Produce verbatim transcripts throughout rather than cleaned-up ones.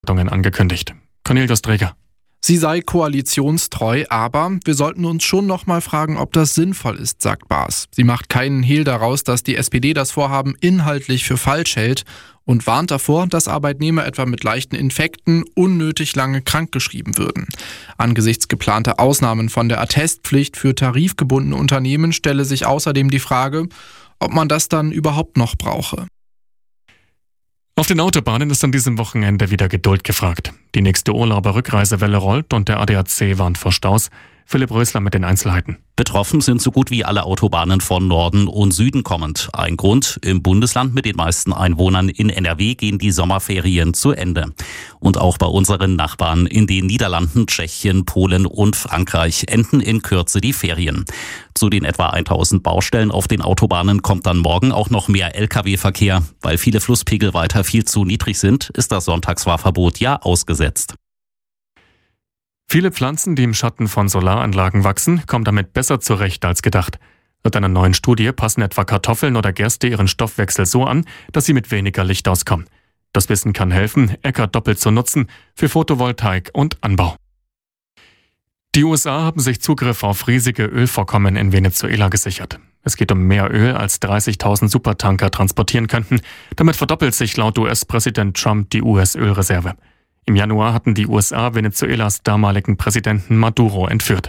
angekündigt. Cornelius Träger. Sie sei koalitionstreu, aber wir sollten uns schon noch mal fragen, ob das sinnvoll ist, sagt Baas. Sie macht keinen Hehl daraus, dass die S P D das Vorhaben inhaltlich für falsch hält und warnt davor, dass Arbeitnehmer etwa mit leichten Infekten unnötig lange krankgeschrieben würden. Angesichts geplanter Ausnahmen von der Attestpflicht für tarifgebundene Unternehmen stelle sich außerdem die Frage, ob man das dann überhaupt noch brauche. Auf den Autobahnen ist an diesem Wochenende wieder Geduld gefragt. Die nächste Urlauber-Rückreisewelle rollt und der A D A C warnt vor Staus. Philipp Rösler mit den Einzelheiten. Betroffen sind so gut wie alle Autobahnen von Norden und Süden kommend. Ein Grund: im Bundesland mit den meisten Einwohnern in N R W gehen die Sommerferien zu Ende. Und auch bei unseren Nachbarn in den Niederlanden, Tschechien, Polen und Frankreich enden in Kürze die Ferien. Zu den etwa tausend Baustellen auf den Autobahnen kommt dann morgen auch noch mehr L K W-Verkehr. Weil viele Flusspegel weiter viel zu niedrig sind, ist das Sonntagsfahrverbot ja ausgesetzt. Viele Pflanzen, die im Schatten von Solaranlagen wachsen, kommen damit besser zurecht als gedacht. Laut einer neuen Studie passen etwa Kartoffeln oder Gerste ihren Stoffwechsel so an, dass sie mit weniger Licht auskommen. Das Wissen kann helfen, Äcker doppelt zu nutzen für Photovoltaik und Anbau. Die U S A haben sich Zugriff auf riesige Ölvorkommen in Venezuela gesichert. Es geht um mehr Öl, als dreißigtausend Supertanker transportieren könnten. Damit verdoppelt sich laut U S-Präsident Trump die U S-Ölreserve. Im Januar hatten die U S A Venezuelas damaligen Präsidenten Maduro entführt.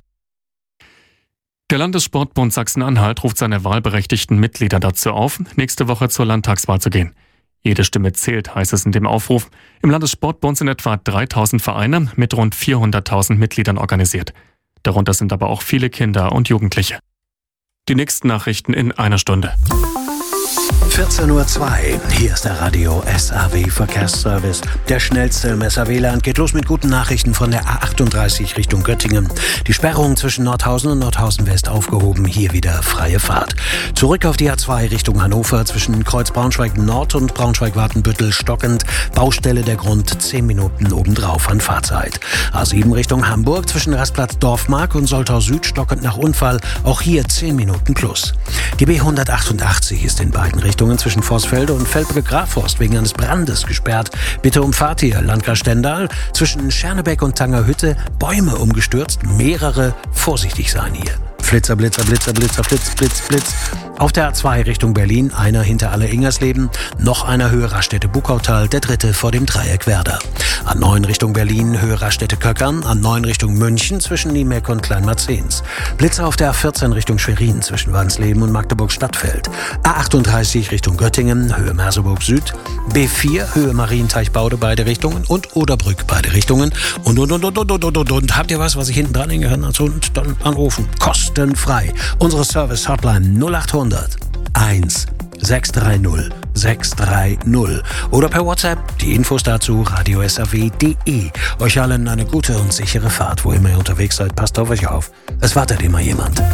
Der Landessportbund Sachsen-Anhalt ruft seine wahlberechtigten Mitglieder dazu auf, nächste Woche zur Landtagswahl zu gehen. Jede Stimme zählt, heißt es in dem Aufruf. Im Landessportbund sind etwa dreitausend Vereine mit rund vierhunderttausend Mitgliedern organisiert. Darunter sind aber auch viele Kinder und Jugendliche. Die nächsten Nachrichten in einer Stunde. vierzehn Uhr zwei, hier ist der Radio S A W Verkehrsservice. Der schnellste im S A W-Land geht los mit guten Nachrichten von der A achtunddreißig Richtung Göttingen. Die Sperrung zwischen Nordhausen und Nordhausen West aufgehoben, hier wieder freie Fahrt. Zurück auf die A zwei Richtung Hannover zwischen Kreuz Braunschweig Nord und Braunschweig-Wartenbüttel stockend. Baustelle der Grund, zehn Minuten obendrauf an Fahrzeit. A sieben Richtung Hamburg zwischen Rastplatz Dorfmark und Soltau Süd stockend nach Unfall, auch hier zehn Minuten plus. Die B hundertachtundachtzig ist in beiden Richtungen zwischen Vorsfelde und Felbrück-Grafhorst wegen eines Brandes gesperrt. Bitte umfahrt hier Landkreis Stendal. Zwischen Schernebeck und Tangerhütte Bäume umgestürzt. Mehrere, vorsichtig sein hier. Flitzer, Blitzer, Blitzer, Blitzer, Flitz, Blitz, Blitz. Auf der A zwei Richtung Berlin, einer hinter Alle Ingersleben, noch einer Höhe Raststätte Buckautal, der dritte vor dem Dreieck Werder. A neun Richtung Berlin, Höhe Raststätte Köckern, A neun Richtung München zwischen Niemeck und Kleinmarzens. Blitzer auf der A vierzehn Richtung Schwerin zwischen Wansleben und Magdeburg-Stadtfeld. A achtunddreißig Richtung Göttingen, Höhe Merseburg Süd. B vier, Höhe Marienteich-Baude, beide Richtungen und Oderbrück, beide Richtungen. Und, und, und, und, und, und, und, und, und. Habt ihr was, was ich hinten dran hängen kann? Also, und dann anrufen. Kostenfrei. Unsere Service-Hotline null achthundert eins sechs drei null sechs drei null oder per WhatsApp. Die Infos dazu radio s a w punkt d e. Euch allen eine gute und sichere Fahrt, wo immer ihr unterwegs seid. Passt auf euch auf. Es wartet immer jemand.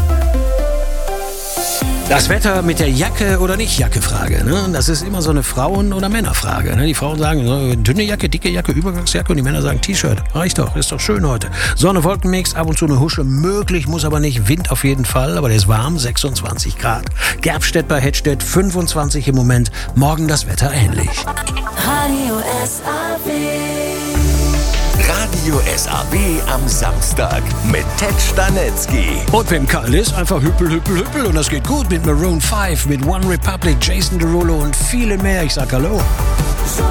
Das Wetter mit der Jacke oder nicht Jacke Frage, ne? Das ist immer so eine Frauen- oder Männerfrage. Ne? Die Frauen sagen so, dünne Jacke, dicke Jacke, Übergangsjacke und die Männer sagen T-Shirt. Reicht doch, ist doch schön heute. Sonne, Wolkenmix, ab und zu eine Husche, möglich, muss aber nicht. Wind auf jeden Fall, aber der ist warm, sechsundzwanzig Grad. Gerbstedt bei Hettstedt, fünfundzwanzig im Moment. Morgen das Wetter ähnlich. Radio S A W. Radio S A W am Samstag mit Ted Stanetzky. Und wenn kalt ist, einfach hüppel, hüppel, hüppel. Und das geht gut mit Maroon fünf, mit One Republic, Jason Derulo und viele mehr. Ich sag Hallo.